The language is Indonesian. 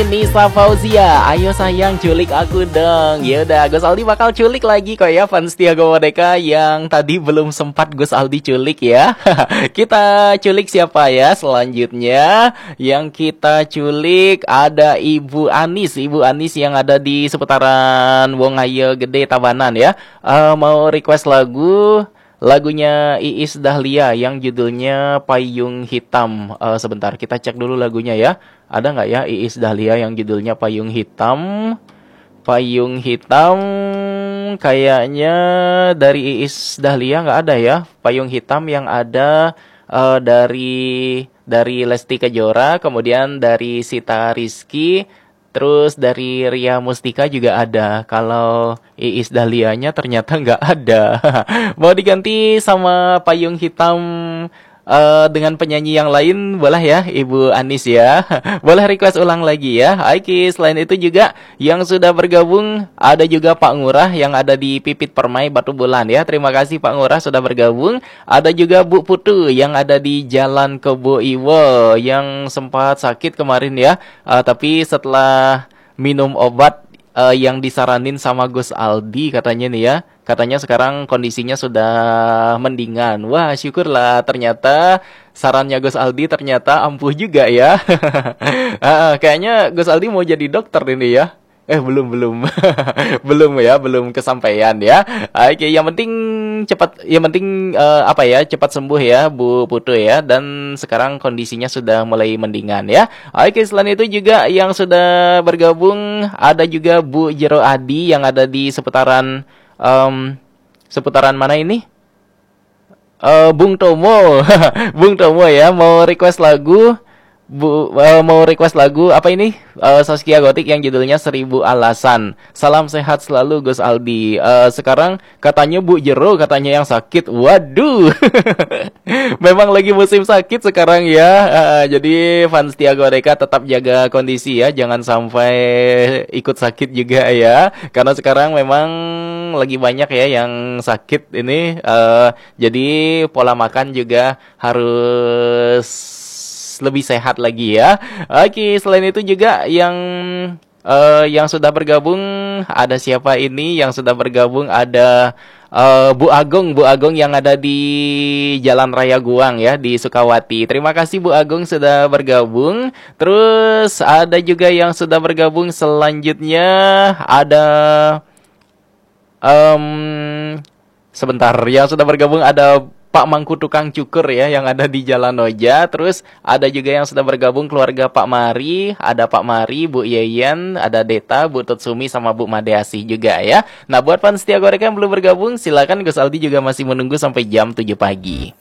Nisa Fauzia, ayo sayang culik aku dong. Ya udah, Gus Aldi bakal culik lagi kok ya fans Tiago Merdeka yang tadi belum sempat Gus Aldi culik ya. Kita culik siapa ya selanjutnya? Yang kita culik ada Ibu Anis, Ibu Anis yang ada di seputaran Wongayo Gede Tabanan ya. Mau request lagunya Iis Dahlia yang judulnya Payung Hitam. Sebentar, kita cek dulu lagunya ya. Ada nggak ya Iis Dahlia yang judulnya Payung Hitam? Payung Hitam kayaknya dari Iis Dahlia nggak ada ya. Payung Hitam yang ada dari Lesti Kejora, kemudian dari Sita Rizky, terus dari Ria Mustika juga ada. Kalau Iis Dahlianya ternyata nggak ada. Mau diganti sama Payung Hitam dengan penyanyi yang lain boleh ya Ibu Anis ya. Boleh request ulang lagi ya. Oke, selain itu juga yang sudah bergabung ada juga Pak Ngurah yang ada di Pipit Permai Batu Bulan ya. Terima kasih Pak Ngurah sudah bergabung. Ada juga Bu Putu yang ada di Jalan Kebo Iwo yang sempat sakit kemarin ya. Tapi setelah minum obat yang disaranin sama Gus Aldi katanya nih ya. Katanya sekarang kondisinya sudah mendingan. Wah, syukurlah ternyata sarannya Gus Aldi ternyata ampuh juga ya. Kayaknya Gus Aldi mau jadi dokter ini ya. Belum. Belum ya, belum kesampaian ya. Oke, yang penting cepat sembuh ya Bu Putu ya, dan sekarang kondisinya sudah mulai mendingan ya. Oke, selain itu juga yang sudah bergabung ada juga Bu Jero Adi yang ada di seputaran mana ini? Bung Tomo. Bung Tomo ya, mau request lagu apa ini? Saskia Gotik yang judulnya 1000 Alasan. Salam sehat selalu Gus Aldi. Sekarang katanya Bu Jero katanya yang sakit. Waduh. Memang lagi musim sakit sekarang ya. Jadi fans Tiago Deka tetap jaga kondisi ya, jangan sampai ikut sakit juga ya. Karena sekarang memang lagi banyak ya yang sakit ini. Jadi pola makan juga harus lebih sehat lagi ya. Oke, selain itu juga yang sudah bergabung ada siapa ini? Yang sudah bergabung ada Bu Agung yang ada di Jalan Raya Guang ya di Sukawati. Terima kasih Bu Agung sudah bergabung. Terus ada juga yang sudah bergabung selanjutnya ada sebentar, yang sudah bergabung ada Pak Mangku Tukang Cukur ya yang ada di Jalan Noja. Terus ada juga yang sudah bergabung keluarga Pak Mari. Ada Pak Mari, Bu Yeyen, ada Deta, Bu Tutsumi sama Bu Madeasi juga ya. Nah, buat fans Tiago Deka yang belum bergabung, silakan Gus Aldi juga masih menunggu sampai jam 7 pagi.